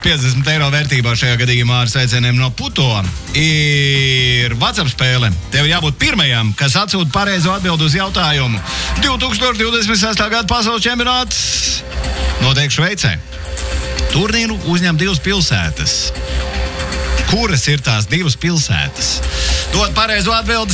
50 eiro vērtībā šajā gadījumā ar sveicieniem no Puto ir WhatsApp spēle. Tev jābūt pirmajam, kas atsūta pareizo atbildu uz jautājumu. 2026. gada pasaules čempionāts notiek Šveicē. Turnīru uzņem 2 pilsētas. Kuras ir tās 2 pilsētas? Dod pareizo atbildi